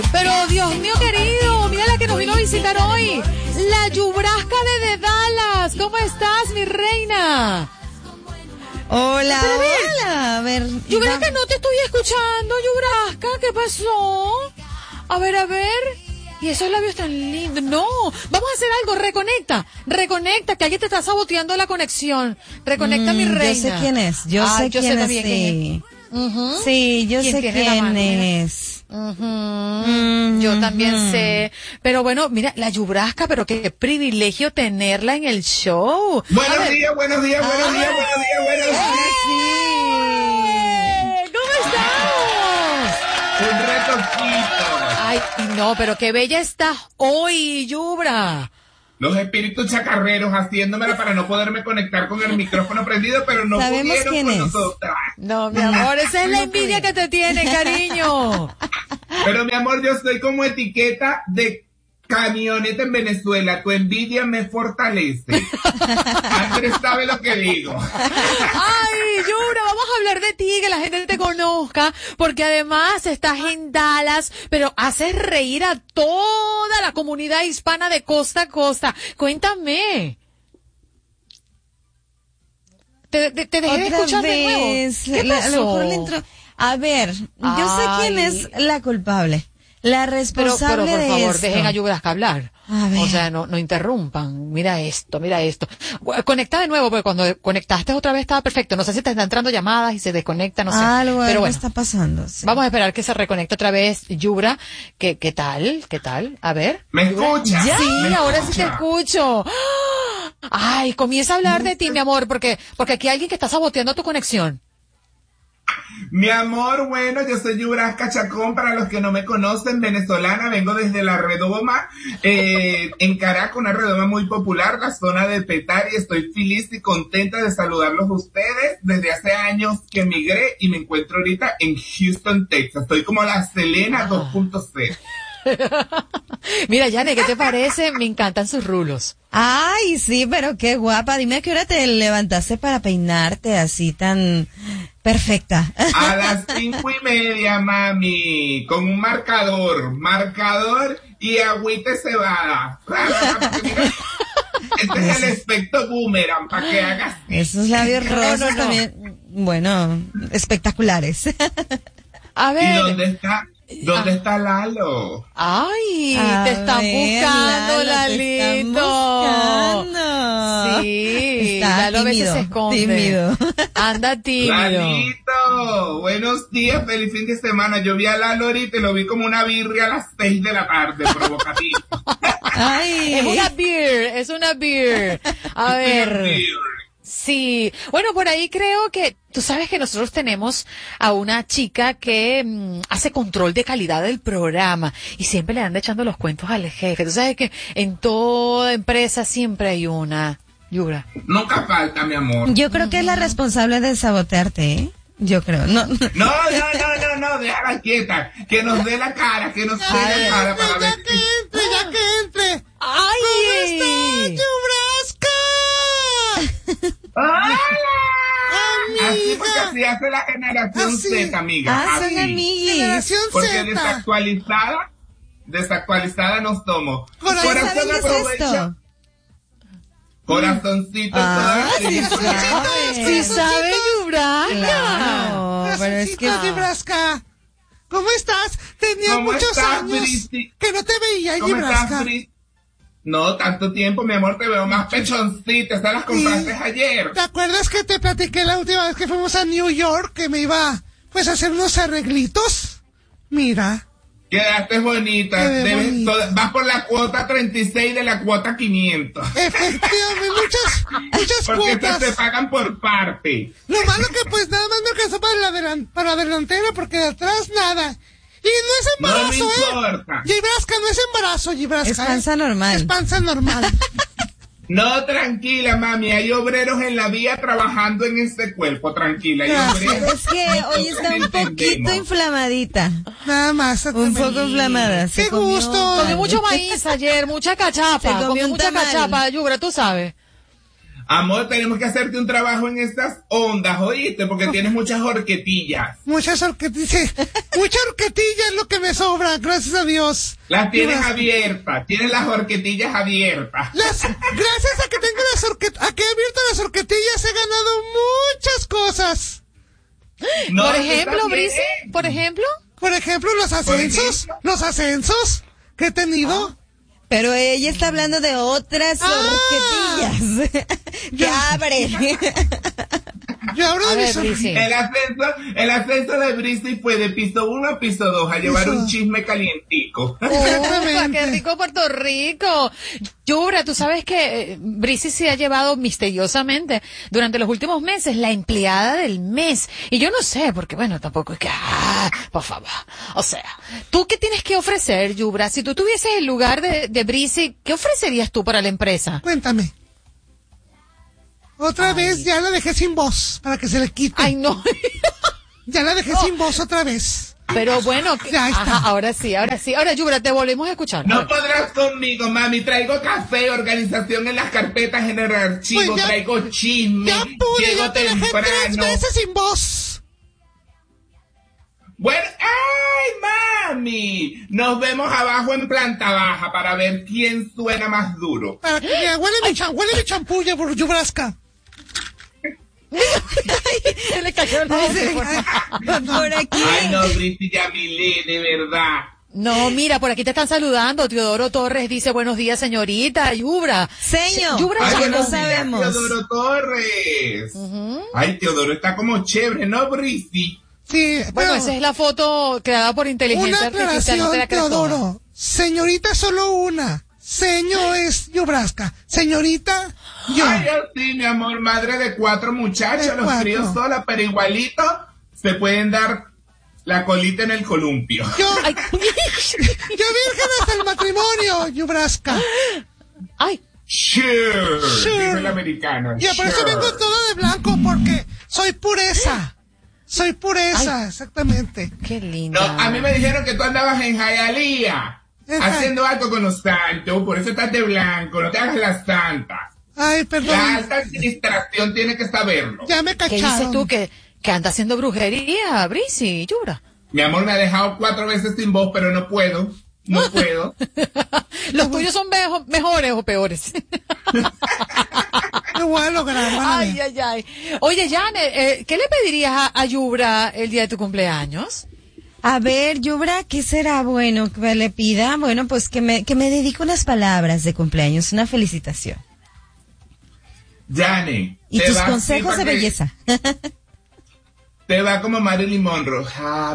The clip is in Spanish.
Pero Dios mío querido, mira la que nos vino a visitar hoy, la Yubrasca de Dallas. ¿Cómo estás, mi reina? Hola, hola. A ver, Yubrasca, no te estoy escuchando, Yubrasca. ¿Qué pasó? A ver. Y esos labios tan lindos. No, vamos a hacer algo. Reconecta, que alguien te está saboteando la conexión. Reconecta, mi reina. Yo sé quién es. Yo sé quién es. Sí. Sí, yo sé quién es. Yo también sé. Pero bueno, mira, la Yubrasca, pero qué privilegio tenerla en el show. Buenos días. ¿Cómo estás? Un retoquito. Ay, no, pero qué bella estás hoy, Yubra. Los espíritus chacarreros haciéndomela para no poderme conectar con el micrófono prendido, pero no pudieron con nosotras. No, mi amor, esa es la envidia que te tiene, cariño. Pero mi amor, yo soy como etiqueta de camioneta en Venezuela. Tu envidia me fortalece. Andrés sabe lo que digo. Ay, Yura, vamos a hablar de ti, que la gente te conozca, porque además estás en Dallas, pero haces reír a toda la comunidad hispana de costa a costa. Cuéntame. Te dejé de escuchar de nuevo. ¿Qué pasó? A ver, yo sé quién es la culpable. La responsable pero por favor, esto. dejen a Yubrasca hablar. O sea, no interrumpan. Mira esto. Conecta de nuevo, porque cuando conectaste otra vez estaba perfecto. No sé si te están entrando llamadas y se desconecta, no sé. Algo bueno, está pasando. Sí. Vamos a esperar que se reconecte otra vez, Yubra. ¿Qué tal? A ver. ¿Me escuchas? Sí, ahora sí te escucho. Ay, comienza a hablar de ti, mi amor, porque aquí hay alguien que está saboteando tu conexión. Mi amor, bueno, yo soy Yubrasca Chacón, para los que no me conocen, venezolana, vengo desde La Redoma, en Caracas, una redoma muy popular, la zona de Petare, y estoy feliz y contenta de saludarlos a ustedes desde hace años que emigré y me encuentro ahorita en Houston, Texas. Estoy como la Selena 2.0. Mira, Yane, ¿qué te parece? Me encantan sus rulos. Ay, sí, pero qué guapa. Dime a qué hora te levantaste para peinarte así tan perfecta. A las 5:30, mami, con un marcador y agüita cebada. Este es el efecto boomerang, para que hagas. Esos labios rosas también, bueno, espectaculares. A ver. ¿Y dónde está Lalo? Ay, te están buscando, Lalito. Sí, Lalo a veces se esconde. Tímido. Anda tímido. Lalito, buenos días, feliz fin de semana. Yo vi a Lalo ahorita y lo vi como una birria a las 6 de la tarde, provocativo. Ay, es una beer. A ver. Sí, bueno, por ahí creo que, tú sabes que nosotros tenemos a una chica que hace control de calidad del programa y siempre le anda echando los cuentos al jefe. Tú sabes que en toda empresa siempre hay una, Yura. Nunca falta, mi amor. Yo creo que es la responsable de sabotearte, ¿eh? Yo creo, no, déjala quieta, que nos dé la cara, para ver. Ya que entre. ¡Ay! ¿Cómo estás, Yubrasca? ¡Hola! Amiga. Así porque así hace la generación Z, amiga. Son amiguis. Generación porque Z. desactualizada nos tomo. ¿Saben qué es esto? Corazoncito. Sí sabe, Yubrasca. Claro, pero es que Yubrasca. ¿Cómo estás? Tenía muchos años Bristi? que no te veía, ¿Cómo Yubrasca. estás, Bristi? No, tanto tiempo, mi amor, te veo más pechoncita. Estas las compraste ayer. ¿Te acuerdas que te platiqué la última vez que fuimos a New York que me iba, pues, a hacer unos arreglitos? Mira. Quedaste bonita. Vas por la cuota 36 de la cuota 500. Efectivamente, muchas porque cuotas. Porque te pagan por parte. Lo malo que pues nada más me alcanzó para la delantera, porque de atrás nada. Y no es embarazo, no me importa. Yubrasca, no es embarazo, Yubrasca. Es panza normal. Es panza normal. No, tranquila, mami, hay obreros en la vía trabajando en este cuerpo, tranquila. Es que hoy está un poquito inflamadita. Nada más. Un poco inflamada. ¡Qué gusto! Comió mucho maíz ayer, mucha cachapa. Comió mucha cachapa, Yubra, tú sabes. Amor, tenemos que hacerte un trabajo en estas ondas, ¿oíste? Porque tienes muchas horquetillas. Mucha horquetilla es lo que me sobra, gracias a Dios. Las tienes abiertas, tienes las horquetillas abiertas. Gracias a que tengo a que he abierto las horquetillas he ganado muchas cosas. No, por ejemplo, Brice, por ejemplo. Por ejemplo, los ascensos que he tenido. Pero ella está hablando de otras horquetillas. Que abre. Yo abro de mis El ascenso de Brice fue de piso 1 a piso 2 a llevar un chisme calientico. ¡Qué rico Puerto Rico! Yubra, tú sabes que Brice se ha llevado misteriosamente durante los últimos meses la empleada del mes. Y yo no sé, porque bueno, tampoco es que, por favor. O sea, ¿tú qué tienes que ofrecer, Yubra? Si tú tuvieses el lugar de Brice, ¿qué ofrecerías tú para la empresa? Cuéntame. Otra vez ya la dejé sin voz, para que se le quite. Ay, no. Ya la dejé sin voz otra vez. Pero bueno, ya está. Ajá, ahora sí. Ahora, Yubra, te volvemos a escuchar. No podrás conmigo, mami. Traigo café, organización en las carpetas, en el archivo, Pues ya, traigo chisme. Ya pude, llego ya te dejé temprano. 3 veces sin voz. Bueno, ¡ay, mami! Nos vemos abajo en planta baja para ver quién suena más duro. Para que huele mi champú, Yubrasca. Se le cayó el aire. Por aquí. Ay, no, Brice Yamilé, de verdad. No, mira, por aquí te están saludando. Teodoro Torres dice, buenos días, señorita Yubra. Señor, Yubra, Ay, que buenos no días, sabemos. Teodoro Torres. Ay, Teodoro está como chévere, ¿no, Brice? Sí, bueno, pero esa es la foto creada por inteligencia una artificial. No te la aclaración, creas toda. Teodoro. Señorita solo una. Señor es Yubrasca. Señorita, yo. Ay, yo sí, mi amor, madre de 4 muchachos, De los 4. críos sola, pero igualito se pueden dar la colita en el columpio. Yo Ay, virgen hasta el matrimonio, Yubrasca. ay, Sure, Sure. dice el americano. Y por eso sure. vengo todo de blanco, porque soy pureza. Soy pureza, exactamente. qué No, linda. a mí me dijeron que tú andabas en Hialeah Ajá. haciendo algo con los santos, por eso estás de blanco, no te hagas las santas. Ay, La perdón. alta administración tiene que saberlo. Ya me ¿Qué dices cacharon. tú que anda haciendo brujería, Brice, Yubra? Mi amor me ha dejado 4 veces sin voz, pero no puedo. No puedo. ¿Los tuyos son mejores o peores? Lo voy a lograr, van a Ay, ver. ay, ay. Oye, Janet, ¿qué le pedirías a Yubra el día de tu cumpleaños? A ver, Yubra, ¿qué será bueno que le pida? Bueno, pues que me dedique unas palabras de cumpleaños, una felicitación. Jane. Y te tus vas consejos de sin pa' que- belleza. Te va como Marilyn Monroe.